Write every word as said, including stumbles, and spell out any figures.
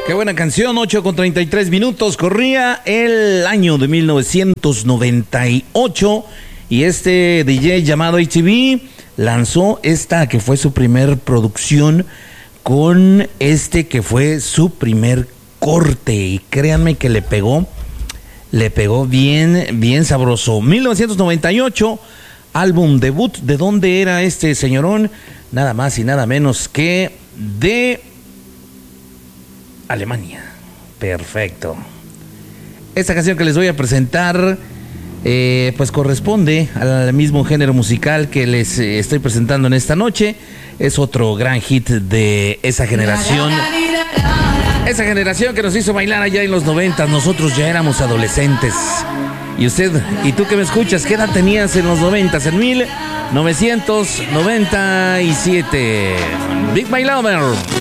Qué buena canción, ocho con treinta y tres minutos. Corría el año de mil novecientos noventa y ocho y este D J llamado H B lanzó esta que fue su primer producción con este que fue su primer corte. Y créanme que le pegó, le pegó bien, bien sabroso. mil novecientos noventa y ocho, álbum debut. ¿De dónde era este señorón? Nada más y nada menos que de Alemania. Perfecto. Esta canción que les voy a presentar eh, pues corresponde al mismo género musical que les eh, estoy presentando en esta noche. Es otro gran hit de esa generación. Esa generación que nos hizo bailar allá en los noventas. Nosotros ya éramos adolescentes. Y usted, y tú que me escuchas, ¿qué edad tenías en los noventas? En mil novecientos noventa y siete. Big My Lover.